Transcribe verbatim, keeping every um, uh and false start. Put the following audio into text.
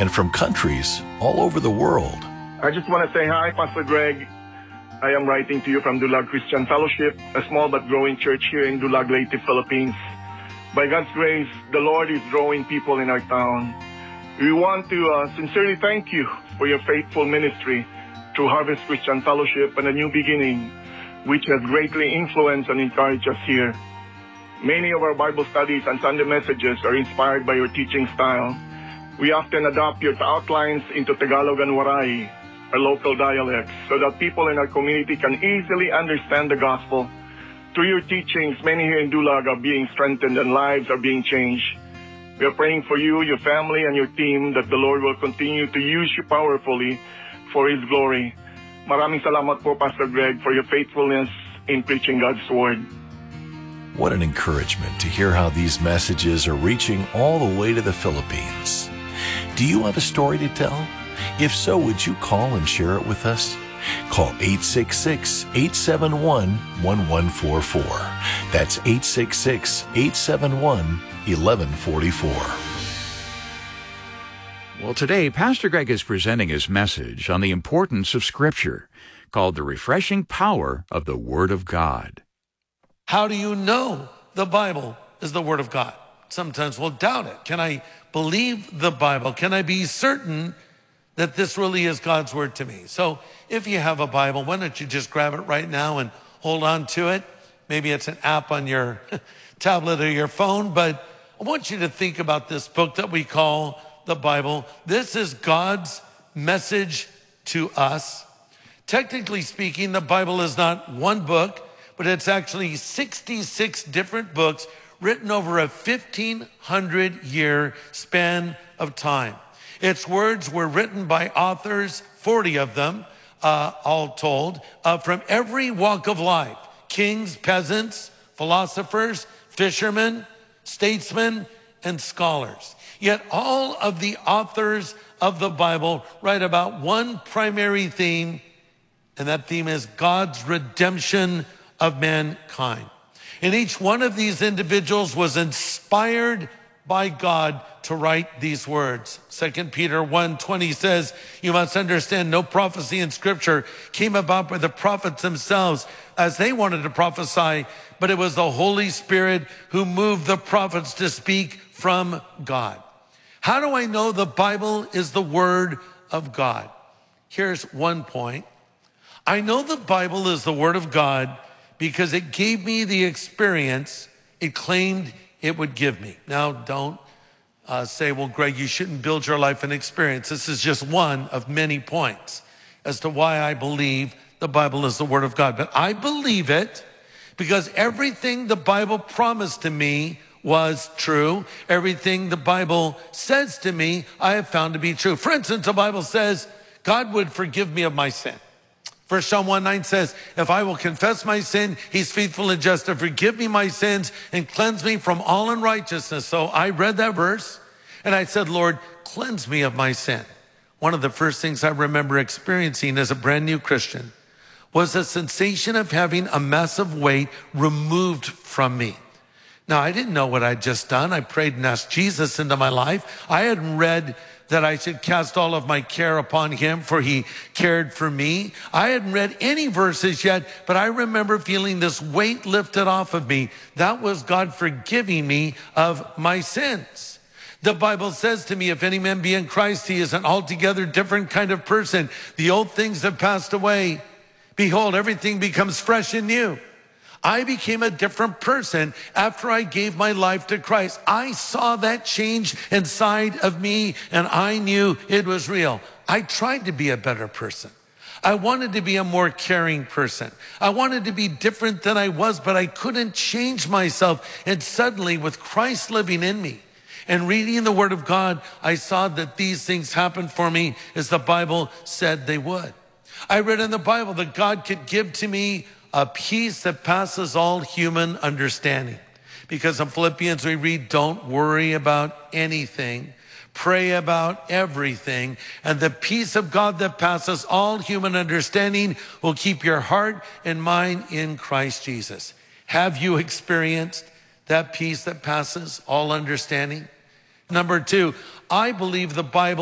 and from countries all over the world. I just want to say hi, Pastor Greg. I am writing to you from Dulag Christian Fellowship, a small but growing church here in Dulag, Leyte, Philippines. By God's grace, the Lord is drawing people in our town. We want to uh, sincerely thank you for your faithful ministry through Harvest Christian Fellowship and A New Beginning, which has greatly influenced and encouraged us here. Many of our Bible studies and Sunday messages are inspired by your teaching style. We often adopt your outlines into Tagalog and Waray, our local dialects, so that people in our community can easily understand the gospel. Through your teachings, many here in Dulag are being strengthened and lives are being changed. We are praying for you, your family, and your team that the Lord will continue to use you powerfully for His glory. Maraming salamat po, Pastor Greg, for your faithfulness in preaching God's Word. What an encouragement to hear how these messages are reaching all the way to the Philippines. Do you have a story to tell? If so, would you call and share it with us? Call eight six six, eight seven one, one one four four. That's eight six six, eight seven one, one one four four. Well, today, Pastor Greg is presenting his message on the importance of Scripture, called The Refreshing Power of the Word of God. How do you know the Bible is the Word of God? Sometimes we'll doubt it. Can I believe the Bible? Can I be certain that this really is God's Word to me? So if you have a Bible, why don't you just grab it right now and hold on to it? Maybe it's an app on your tablet or your phone, but I want you to think about this book that we call the Bible. This is God's message to us. Technically speaking, the Bible is not one book, but it's actually sixty-six different books written over a fifteen hundred year span of time. Its words were written by authors, forty of them, uh, all told, uh, from every walk of life. Kings, peasants, philosophers, fishermen, statesmen, and scholars. Yet all of the authors of the Bible write about one primary theme, and that theme is God's redemption of mankind. And each one of these individuals was inspired by God to write these words. Second Peter one twenty says, you must understand no prophecy in Scripture came about by the prophets themselves as they wanted to prophesy, but it was the Holy Spirit who moved the prophets to speak from God. How do I know the Bible is the Word of God? Here's one point. I know the Bible is the Word of God because it gave me the experience it claimed it would give me. Now, don't uh, say, well, Greg, you shouldn't build your life on experience. This is just one of many points as to why I believe the Bible is the Word of God. But I believe it because everything the Bible promised to me was true. Everything the Bible says to me, I have found to be true. For instance, the Bible says God would forgive me of my sin. First John one nine says, if I will confess my sin, He's faithful and just to forgive me my sins and cleanse me from all unrighteousness. So I read that verse and I said, Lord, cleanse me of my sin. One of the first things I remember experiencing as a brand new Christian was the sensation of having a massive weight removed from me. Now, I didn't know what I'd just done. I prayed and asked Jesus into my life. I hadn't read that I should cast all of my care upon Him, for He cared for me. I hadn't read any verses yet, but I remember feeling this weight lifted off of me. That was God forgiving me of my sins. The Bible says to me, if any man be in Christ, he is an altogether different kind of person. The old things have passed away. Behold, everything becomes fresh and new. I became a different person after I gave my life to Christ. I saw that change inside of me and I knew it was real. I tried to be a better person. I wanted to be a more caring person. I wanted to be different than I was, but I couldn't change myself. And suddenly, with Christ living in me and reading the Word of God, I saw that these things happened for me as the Bible said they would. I read in the Bible that God could give to me a peace that passes all human understanding. Because in Philippians we read, don't worry about anything. Pray about everything. And the peace of God that passes all human understanding will keep your heart and mind in Christ Jesus. Have you experienced that peace that passes all understanding? Number two, I believe the Bible